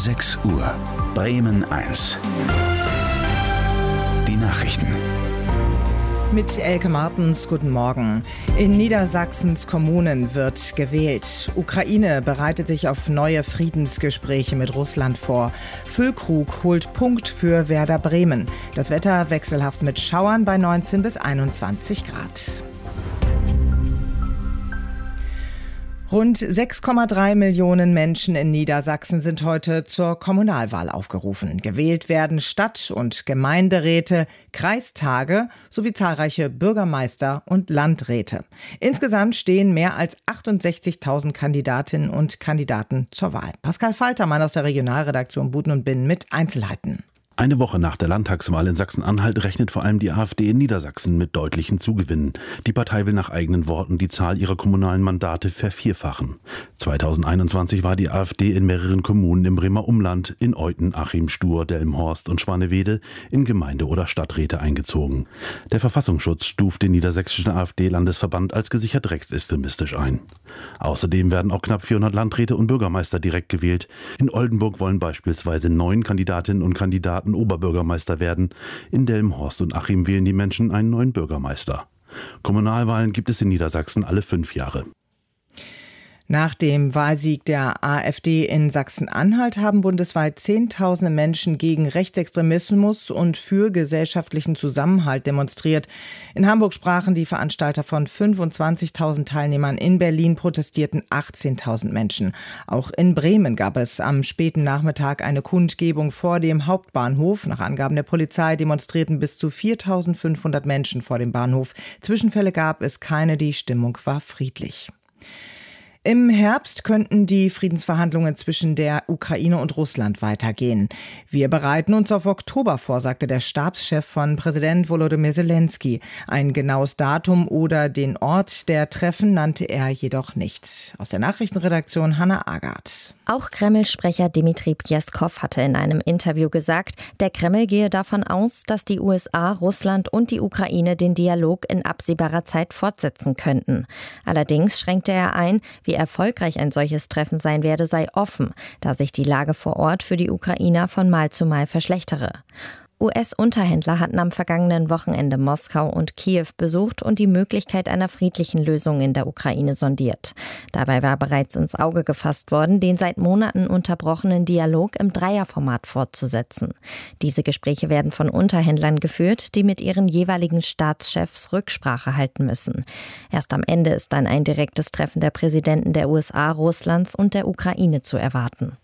6 Uhr. Bremen 1. Die Nachrichten. Mit Elke Martens, guten Morgen. In Niedersachsens Kommunen wird gewählt. Ukraine bereitet sich auf neue Friedensgespräche mit Russland vor. Füllkrug holt Punkt für Werder Bremen. Das Wetter wechselhaft mit Schauern bei 19 bis 21 Grad. Rund 6,3 Millionen Menschen in Niedersachsen sind heute zur Kommunalwahl aufgerufen. Gewählt werden Stadt- und Gemeinderäte, Kreistage sowie zahlreiche Bürgermeister und Landräte. Insgesamt stehen mehr als 68.000 Kandidatinnen und Kandidaten zur Wahl. Pascal Faltermann aus der Regionalredaktion Buten und Binnen mit Einzelheiten. Eine Woche nach der Landtagswahl in Sachsen-Anhalt rechnet vor allem die AfD in Niedersachsen mit deutlichen Zugewinnen. Die Partei will nach eigenen Worten die Zahl ihrer kommunalen Mandate vervierfachen. 2021 war die AfD in mehreren Kommunen im Bremer Umland, in Euthen, Achim, Stur, Delmenhorst und Schwanewede in Gemeinde- oder Stadträte eingezogen. Der Verfassungsschutz stuft den niedersächsischen AfD-Landesverband als gesichert rechtsextremistisch ein. Außerdem werden auch knapp 400 Landräte und Bürgermeister direkt gewählt. In Oldenburg wollen beispielsweise 9 Kandidatinnen und Kandidaten Oberbürgermeister werden. In Delmenhorst und Achim wählen die Menschen einen neuen Bürgermeister. Kommunalwahlen gibt es in Niedersachsen alle 5 Jahre. Nach dem Wahlsieg der AfD in Sachsen-Anhalt haben bundesweit Zehntausende Menschen gegen Rechtsextremismus und für gesellschaftlichen Zusammenhalt demonstriert. In Hamburg sprachen die Veranstalter von 25.000 Teilnehmern. In Berlin protestierten 18.000 Menschen. Auch in Bremen gab es am späten Nachmittag eine Kundgebung vor dem Hauptbahnhof. Nach Angaben der Polizei demonstrierten bis zu 4.500 Menschen vor dem Bahnhof. Zwischenfälle gab es keine, die Stimmung war friedlich. Im Herbst könnten die Friedensverhandlungen zwischen der Ukraine und Russland weitergehen. Wir bereiten uns auf Oktober vor, sagte der Stabschef von Präsident Volodymyr Zelensky. Ein genaues Datum oder den Ort der Treffen nannte er jedoch nicht. Aus der Nachrichtenredaktion Hanna Agard. Auch Kreml-Sprecher Dmitri Pjeskow hatte in einem Interview gesagt, der Kreml gehe davon aus, dass die USA, Russland und die Ukraine den Dialog in absehbarer Zeit fortsetzen könnten. Allerdings schränkte er ein, wie erfolgreich ein solches Treffen sein werde, sei offen, da sich die Lage vor Ort für die Ukrainer von Mal zu Mal verschlechtere. US-Unterhändler hatten am vergangenen Wochenende Moskau und Kiew besucht und die Möglichkeit einer friedlichen Lösung in der Ukraine sondiert. Dabei war bereits ins Auge gefasst worden, den seit Monaten unterbrochenen Dialog im Dreierformat fortzusetzen. Diese Gespräche werden von Unterhändlern geführt, die mit ihren jeweiligen Staatschefs Rücksprache halten müssen. Erst am Ende ist dann ein direktes Treffen der Präsidenten der USA, Russlands und der Ukraine zu erwarten.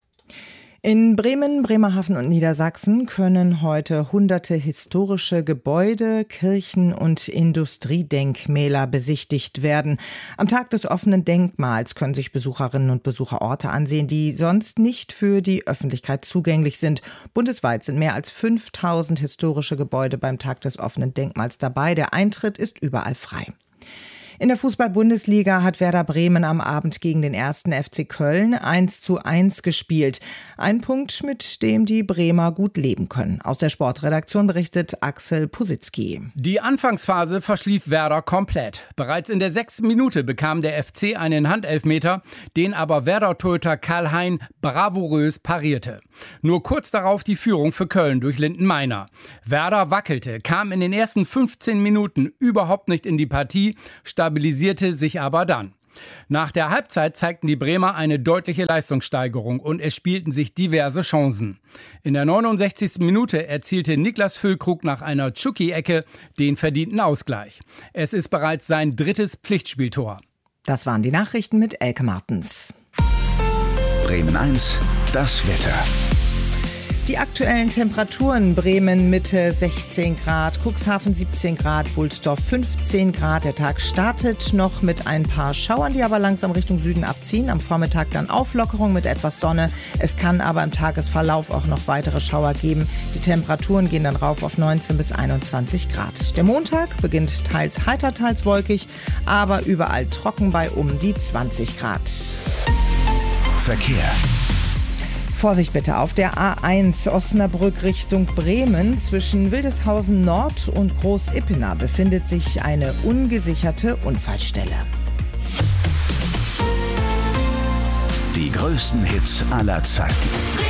In Bremen, Bremerhaven und Niedersachsen können heute hunderte historische Gebäude, Kirchen und Industriedenkmäler besichtigt werden. Am Tag des offenen Denkmals können sich Besucherinnen und Besucher Orte ansehen, die sonst nicht für die Öffentlichkeit zugänglich sind. Bundesweit sind mehr als 5.000 historische Gebäude beim Tag des offenen Denkmals dabei. Der Eintritt ist überall frei. In der Fußball-Bundesliga hat Werder Bremen am Abend gegen den 1. FC Köln 1:1 gespielt. Ein Punkt, mit dem die Bremer gut leben können. Aus der Sportredaktion berichtet Axel Pusitzky. Die Anfangsphase verschlief Werder komplett. Bereits in der 6. Minute bekam der FC einen Handelfmeter, den aber Werder-Torhüter Karl-Hein bravourös parierte. Nur kurz darauf die Führung für Köln durch Lindenmeiner. Werder wackelte, kam in den ersten 15 Minuten überhaupt nicht in die Partie, stabilisierte sich aber dann. Nach der Halbzeit zeigten die Bremer eine deutliche Leistungssteigerung und es spielten sich diverse Chancen. In der 69. Minute erzielte Niklas Füllkrug nach einer Tschuki-Ecke den verdienten Ausgleich. Es ist bereits sein 3. Pflichtspieltor. Das waren die Nachrichten mit Elke Martens. Bremen 1, das Wetter. Die aktuellen Temperaturen: Bremen Mitte 16 Grad, Cuxhaven 17 Grad, Wulsdorf 15 Grad. Der Tag startet noch mit ein paar Schauern, die aber langsam Richtung Süden abziehen. Am Vormittag dann Auflockerung mit etwas Sonne. Es kann aber im Tagesverlauf auch noch weitere Schauer geben. Die Temperaturen gehen dann rauf auf 19 bis 21 Grad. Der Montag beginnt teils heiter, teils wolkig, aber überall trocken bei um die 20 Grad. Verkehr. Vorsicht bitte auf der A1 Osnabrück Richtung Bremen. Zwischen Wildeshausen Nord und Groß-Ippener befindet sich eine ungesicherte Unfallstelle. Die größten Hits aller Zeiten.